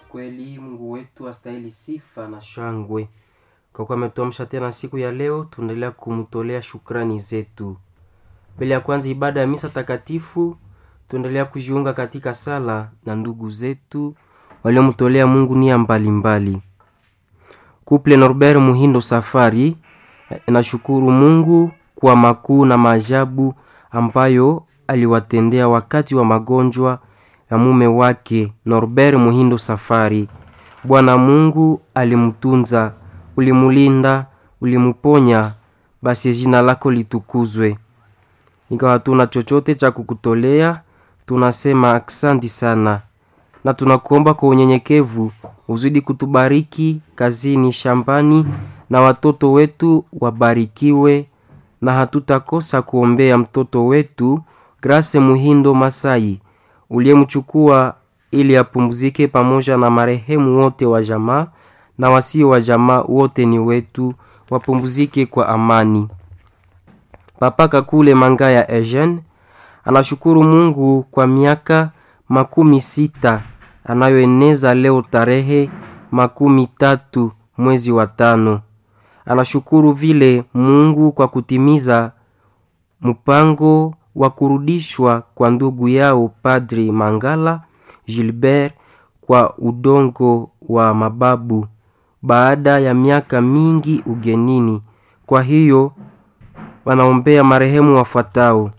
Kweli Mungu wetu astahili sifa na shangwe. Kwa kuwa ametuamsha tena siku ya leo, tunaendelea kumtolea shukrani zetu. Mbele ya kwanza ibada ya misa takatifu, tunaendelea kujiunga katika sala na ndugu zetu waliomtolea Mungu nia mbalimbali. Couple Norbert Muhindo Safari nashukuru Mungu kwa makuu na maajabu ambayo aliwatendea wakati wa magonjwa ya mume wake Norbert Muhindo Safari. Bwana Mungu alimtunza, ulimulinda, ulimuponya, basi jina lako litukuzwe. Ingawa hatuna chochote cha kukutolea, tunasema aksanti sana. Na tunakuomba kwa unyenyekevu uzidi kutubariki kazini, shambani, na watoto wetu wabarikiwe, na hatutakosa kuombea mtoto wetu Grace Muhindo Masai uliyemchukua ili apumzike pamoja na marehemu wote wa jamaa na wasio wa jamaa wote ni wetu, wapumzike kwa amani. Papa Kakule Mangaya Eugene anashukuru Mungu kwa miaka 60 anayoeneza leo tarehe 13 mwezi wa 5. Anashukuru vile Mungu kwa kutimiza mpango wa kurudishwa kwa ndugu yao Padri Mangala Gilbert kwa udongo wa mababu baada ya miaka mingi ugenini. Kwa hiyo wanaombea marehemu wafuatao: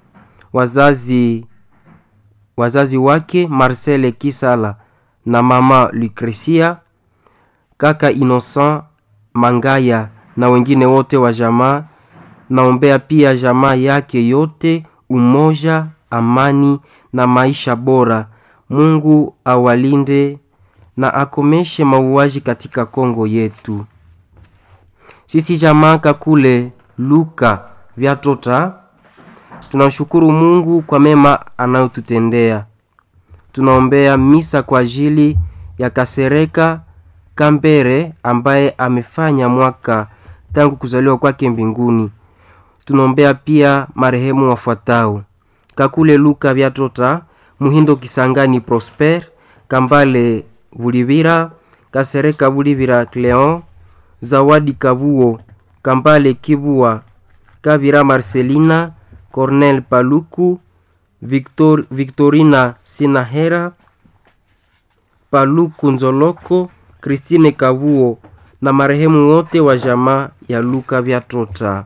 wazazi wake Marcel Kisala na mama Lucrecia, kaka Innocent Mangaya na wengine wote wa jamaa. Naombea pia jamaa yake yote umoja, amani na maisha bora. Mungu awalinde na akomeshe mauaji katika Kongo yetu. Sisi jamaa Kakule Luka Vyatota tunashukuru Mungu kwa mema anayotutendea. Tunaombea misa kwa ajili ya Kasereka Kambere ambaye amefanya mwaka tangu kuzaliwa kwake mbinguni. Tunaombea pia marehemu wafuatao: Kakule Luka Vyatota, Muhindo Kisangani Prosper, Kambale Bulibira, Kasereka Bulibira Cleon, Zawadi Kabuo, Kambale Kibua, Kavira Marcelina, Cornel Paluku, Victorina Sinahera, Paluku Nzoloko, Christine Kabuo na marehemu wote wa jamaa ya Luka Vyatota.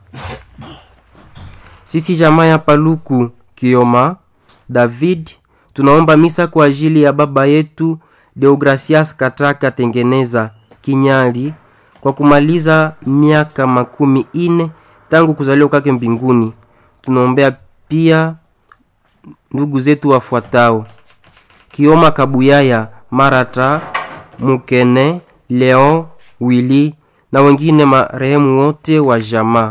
Sisi jamaa ya Paluku Kioma David tunaomba misa kwa ajili ya baba yetu Deogracias Kataka Tengeneza Kinyali kwa kumaliza miaka 40 tangu kuzaliwa kwake mbinguni. Tunaombea pia ndugu zetu wafuatao: Kioma Kabuyaya Marata Mukene Leon Willy na wengine marehemu wote wa jamaa.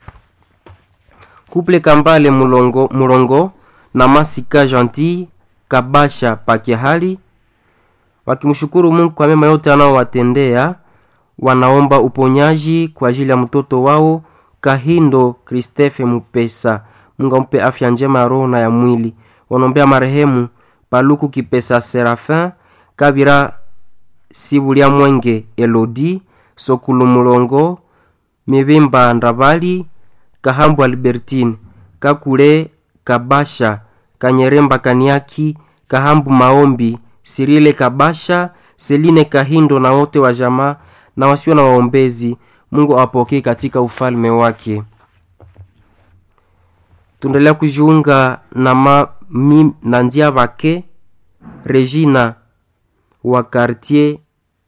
Couple Kambale Murongo na Masika Gentil Kabasha Pakehali wakimshukuru Mungu kwa mema yote anaowatendea. Wanaomba uponyaji kwa ajili ya mtoto wao Kahindo Christophe Mupesa. Mungu ampe afya njema ya roho na ya mwili. Wanaombea marehemu Paluku Kipesa Serafin, Kabira Sibulia Mwenge Elodi, Sokulu Mulongo, Mibimba Ndabali, Kahambu Albertine, Kakule Kabasha, Kanyeremba Kaniaki, Kahambu Maombi, Sirile Kabasha, Seline Kahindo na wote wa jamaa na wasio na waombezi. Mungu apokee katika ufalme wake. Tuendelea kujiunga na ndia wake Regina wa quartier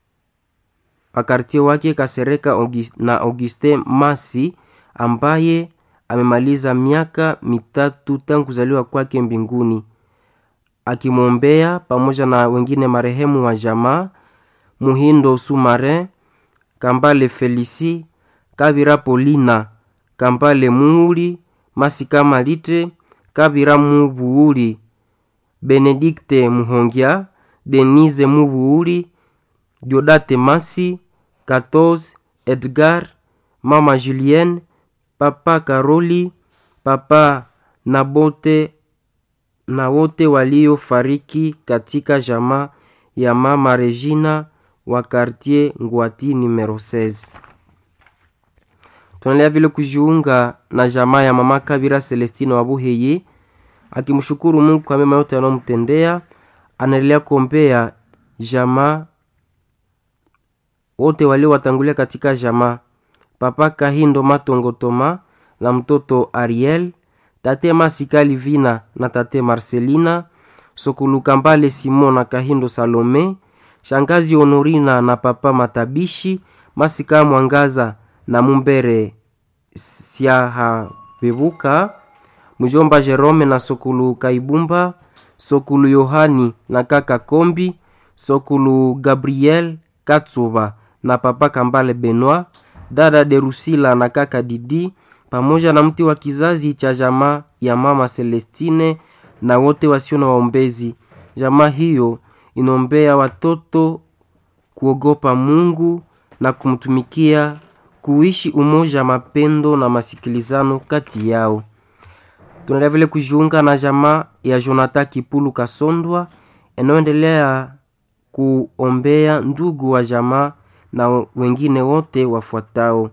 wake Kasereka na Augustin Masi ambaye amemaliza miaka 3 tangu kuzaliwa kwake mbinguni, akimwombea pamoja na wengine marehemu wa jamaa: Muhindo Sumarin, Kambale Felici, Kavira Polina, Kambale Muuli, Masika Malite, Kavira Mubuuli, Benedicte Muhongia, Denise Mubuuli, Diodate Masi, 14 Edgar, Mama Julienne, Papa Karoli, Papa Nabote na wote walio fariki katika jamaa ya mama Regina wa quartier Ngwati numero 16. Tunaendelea vile kujiunga na jamaa ya mama Kabira Celestino wa Buheye akimshukuru Mungu kwa mema yote anayomtendea. Anaendelea kuombea jamaa wote walio watangulia katika jamaa: Papa Kahindo Matongo Toma na mtoto Ariel, tate Masikali Vina na tate Marcelina, Sokulu Kambale Simon na Kahindo Salome, shangazi Honorina na papa Matabishi, Masika Mwangaza na Mumbere Siaha Bebuka, mjomba Jerome na Sokulu Kaibumba, Sokulu Yohani na kaka Kombi, Sokulu Gabriel Katsuba na papa Kambale Benoit, dada Derusila na kaka Didi, pamoja na mti wa kizazi cha jamaa ya mama Celestine na wote wasio na waombezi. Jamaa hiyo inombea watoto kuogopa Mungu na kumtumikia, kuishi umoja, mapendo na masikilizano kati yao. Tunaendelea vile kujiunga na jamaa ya Jonathan Kipulu Kasondwa anaendelea kuombea ndugu wa jamaa na wengine wote wafuatao: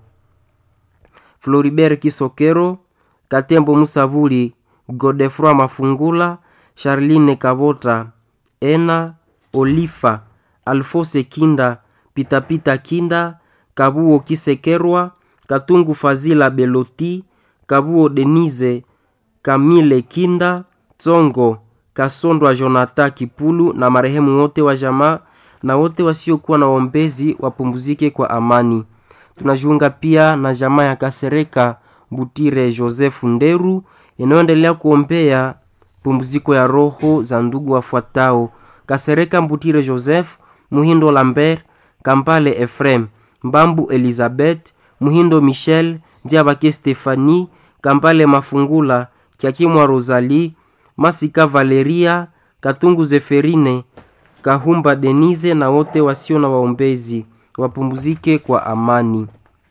Floribert Kisokero, Katembo Musabuli, Godefroy Mafungula, Charline Kabota, Ena Olifa, Alfose Kinda, Pitapita Kinda, Kabuo Kisekerwa, Katungu Fazila Beloti, Kabuo Denise, Kamile Kinda, Tsongo Kasondwa Jonathan Kipulu na marehemu wote wa jamaa na wote wasiokuwa na waombezi wapumzike kwa amani. Tunajiunga pia na jamaa ya Kasereka Butire Joseph Nderu inayoendelea kuombea pumziko ya roho za ndugu wafuatao: Kasereka Butire Joseph, Muhindo Lambert, Kampale Ephraim, Mbambu Elizabeth, Muhindo Michel, Diabake Stephanie, Kampale Mafungula, Kiakimwa Rosalie, Masika Valeria, Katungu Zeferine, Kahumba Denise na wote wasio na waombezi wapumzike kwa amani.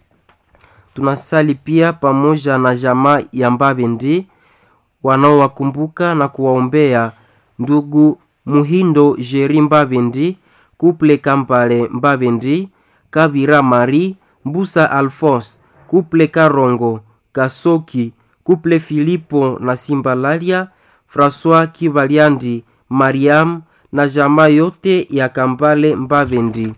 Tunasali pia pamoja na jamaa ya Mbabendi wanaowakumbuka na kuwaombea ndugu Muhindo Jeri Mbabendi, Couple Kampale Mbabendi, Kabira Marie, Mbusa Alphonse, Couple Karongo Kasoki, Couple Filipo na Simbalalia, François Kivaliandi, Mariam na jamaa yote ya Kampale Mbabendi.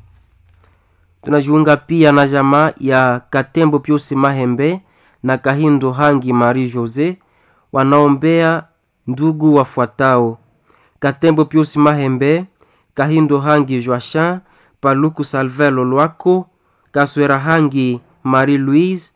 Tunajiunga pia na jamaa ya Katembo Piusi Mahembe na Kahindo Hangi Marie Jose wanaombea ndugu wafuatao: Katembo Piusi Mahembe, Kahindo Hangi Joachin, Paluku Salvelo Lwako, Kaswera Hangi Marie Louise,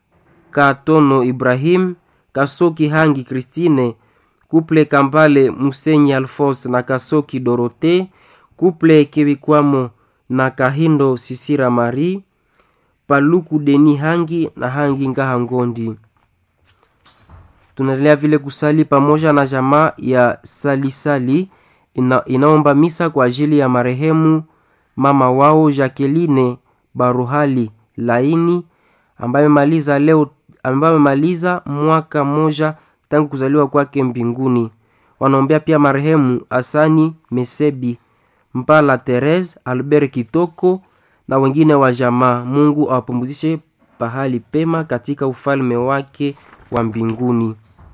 Katono Ibrahim, Kasoki Hangi Christine, Couple Kambale Musenyi Alphonse na Kasoki Dorote, Couple Kebikwamo na Kahindo Sisira Marie, Paluku Deni Hangi na Hangi Ngaha Ngondi. Tunaendelea vile kusali pamoja na jamaa ya Salisali inaomba misa kwa ajili ya marehemu mama wao Jacqueline Baruhali Laini ambaye amemaliza mwaka mmoja tangu kuzaliwa kwake mbinguni. Wanaombea pia marehemu Asani Mesebi, Mpala Therese, Albert Kitoko na wengine wa jamaa. Mungu awapumzishe pahali pema katika ufalme wake wa mbinguni.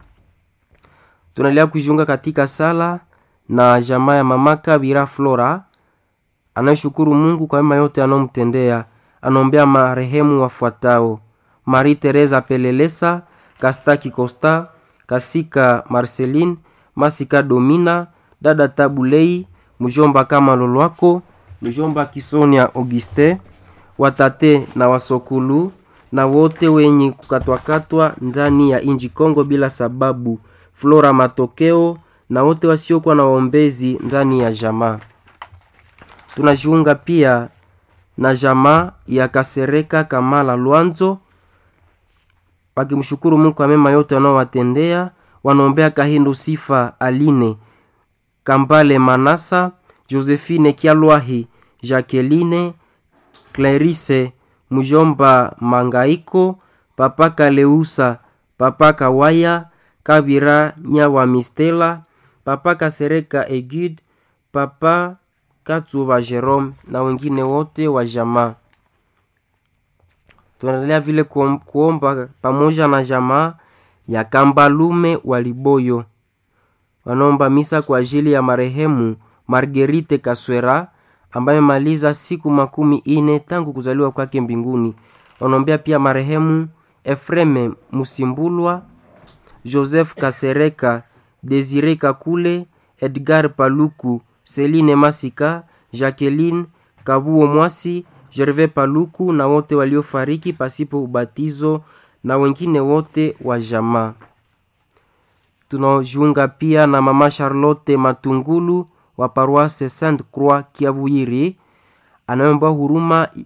Tunaendelea kujiunga katika sala na jamaa ya mama Kabira Flora anashukuru Mungu kwa mema yote anomtendea. Anaombea marehemu wafuatao: Marie Teresa Pelelesa, Kastaki Costa, Kasika Marceline, Masika Domina, dada Tabulei, mjomba kama Lolwako, mjomba Kisonia Auguste, watate na wasokulu na wote wenye kukatwakatwa ndani ya inji Kongo bila sababu, Flora Matokeo na wote wasiokuwa na waombezi ndani ya jamaa. Tunajiunga pia na jamaa ya Kasereka Kamala Luanzo wakimshukuru Mungu kwa mema yote anayowatendea. Wanaombea Kahindo Sifa Aline, Kambale Manasa, Josephine Kialwahi, Jacqueline, Clarice, mjomba Mangaiko, papa Kaleusa, papa Kawaya, Kabira Nyawa Mistela, papa Kasereka Egid, papa Katsuba Jerome na wengine wote wa jamaa. Tunaendelea vile kuomba pamoja na jamaa ya Kambalume Waliboyo. Wanaomba misa kwa ajili ya marehemu Marguerite Kaswera ambaye maliza siku 40 tangu kuzaliwa kwake mbinguni. Wanaombea pia marehemu Efreme Musimbulwa, Joseph Kasereka, Desire Kakule, Edgar Paluku, Celine Masika, Jacqueline Kabuo Mwasi, Gervais Paluku na wote waliofariki pasipo ubatizo na wengine wote wa jamaa. Tunajiunga pia na mama Charlotte Matungulu wa paroisse Sainte Croix Kiavuiri, anaomba huruma